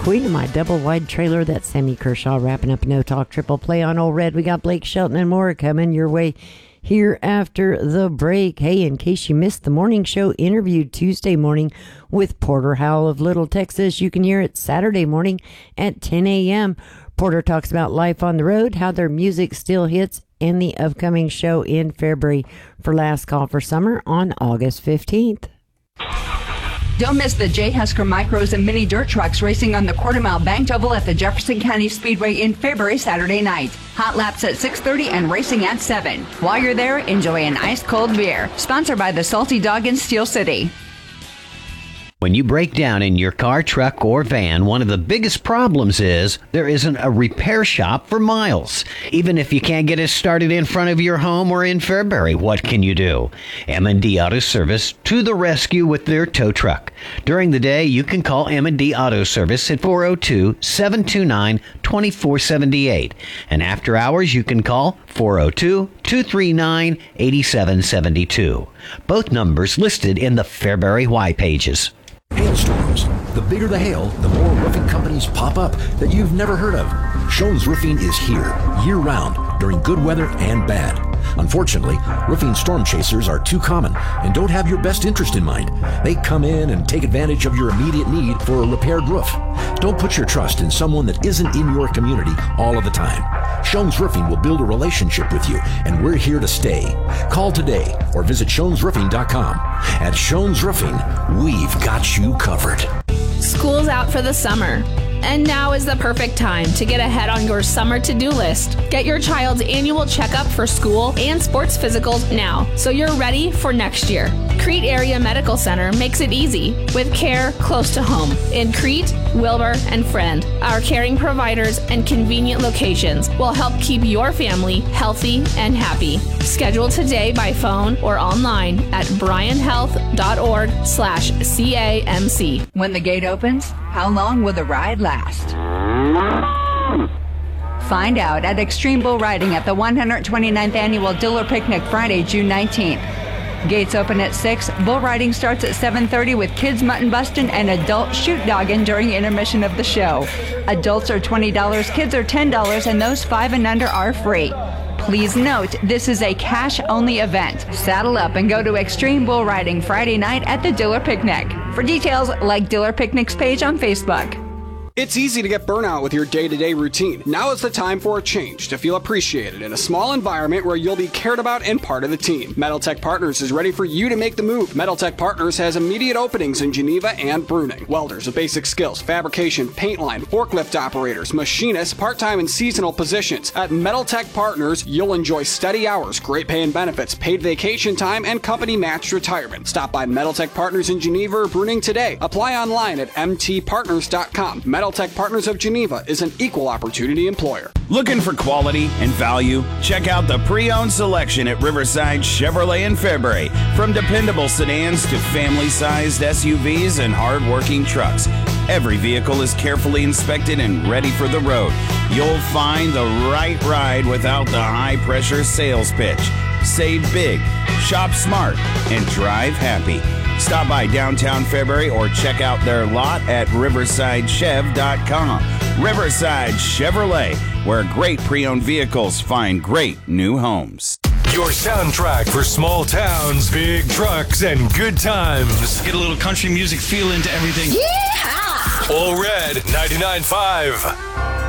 queen of my double-wide trailer. That's Sammy Kershaw wrapping up a No Talk Triple Play on Old Red. We got Blake Shelton and more coming your way here after the break. Hey, in case you missed the morning show interviewed Tuesday morning with Porter Howell of Little Texas, you can hear it Saturday morning at 10 a.m. Porter talks about life on the road, how their music still hits, and the upcoming show in February for Last Call for Summer on August 15th. Don't miss the J. Husker Micros and Mini Dirt Trucks racing on the quarter-mile banked oval at the Jefferson County Speedway in February Saturday night. Hot laps at 6:30 and racing at 7. While you're there, enjoy an ice-cold beer. Sponsored by the Salty Dog in Steel City. When you break down in your car, truck, or van, one of the biggest problems is there isn't a repair shop for miles. Even if you can't get it started in front of your home or in Fairbury, what can you do? M&D Auto Service to the rescue with their tow truck. During the day, you can call M&D Auto Service at 402-729-2478. And after hours, you can call 402-239-8772. Both numbers listed in the Fairbury Y pages. Hailstorms. The bigger the hail, the more roofing companies pop up that you've never heard of. Schoen's Roofing is here, year-round, during good weather and bad. Unfortunately, roofing storm chasers are too common and don't have your best interest in mind. They come in and take advantage of your immediate need for a repaired roof. Don't put your trust in someone that isn't in your community all of the time. Schoen's Roofing will build a relationship with you, and we're here to stay. Call today or visit SchoensRoofing.com. At Schoen's Roofing, we've got you covered. School's out for the summer, and now is the perfect time to get ahead on your summer to-do list. Get your child's annual checkup for school and sports physicals now, so you're ready for next year. Crete Area Medical Center makes it easy with care close to home in Crete, Wilbur, and Friend. Our caring providers and convenient locations will help keep your family healthy and happy. Schedule today by phone or online at bryanhealth.org/CAMC. When the gate opens, how long will the ride last? Find out at Extreme Bull Riding at the 129th Annual Diller Picnic Friday, June 19th. Gates open at 6. Bull riding starts at 7:30 with kids mutton busting and adult shoot dogging during intermission of the show. Adults are $20, kids are $10, and those 5 and under are free. Please note, this is a cash-only event. Saddle up and go to Extreme Bull Riding Friday night at the Diller Picnic. For details, like Diller Picnic's page on Facebook. It's easy to get burnout with your day-to-day routine. Now is the time for a change to feel appreciated in a small environment where you'll be cared about and part of the team. Metal Tech Partners is ready for you to make the move. Metal Tech Partners has immediate openings in Geneva and Bruning. Welders of basic skills, fabrication, paint line, forklift operators, machinists, part-time and seasonal positions. At Metal Tech Partners, you'll enjoy steady hours, great pay and benefits, paid vacation time, and company-matched retirement. Stop by Metal Tech Partners in Geneva or Bruning today. Apply online at mtpartners.com. Metal Tech Partners of Geneva is an equal opportunity employer. Looking for quality and value? Check out the pre-owned selection at Riverside Chevrolet in Fairbury. From dependable sedans to family-sized SUVs and hard-working trucks, every vehicle is carefully inspected and ready for the road. You'll find the right ride without the high-pressure sales pitch. Save big, shop smart, and drive happy. Stop by downtown Fairbury or check out their lot at riversidechev.com. Riverside Chevrolet, where great pre-owned vehicles find great new homes. Your soundtrack for small towns, big trucks, and good times. Get a little country music feel into everything. Yeehaw! All Red 99.5.